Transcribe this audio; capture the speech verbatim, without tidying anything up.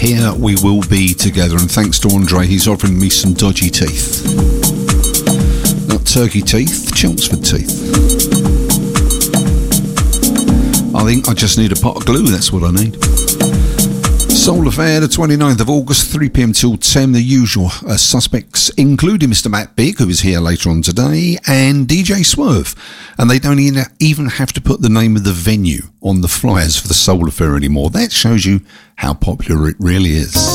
Here We Will Be Together, and thanks to Andre, he's offering me some dodgy teeth. Not turkey teeth, Chelmsford teeth. I think I just need a pot of glue, that's what I need. Soul Affair, the twenty-ninth of August, three p m till ten. The usual uh, suspects, including Mister Matt Big, who is here later on today, and D J Swerve. And they don't even have to put the name of the venue on the flyers for the Soul Affair anymore. That shows you how popular it really is.